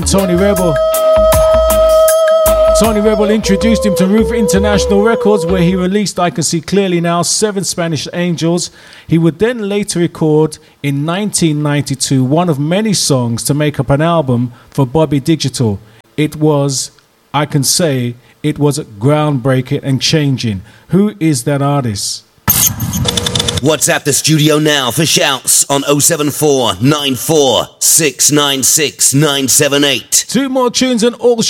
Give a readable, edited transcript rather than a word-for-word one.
Tony Rebel. Tony Rebel introduced him to Roof International Records, where he released I Can See Clearly Now, 7 Spanish Angels. He would then later record in 1992 one of many songs to make up an album for Bobby Digital. It was, I can say, it was groundbreaking and changing. Who is that artist? WhatsApp the studio now for shouts on 074 94 696 978. 2 more tunes and all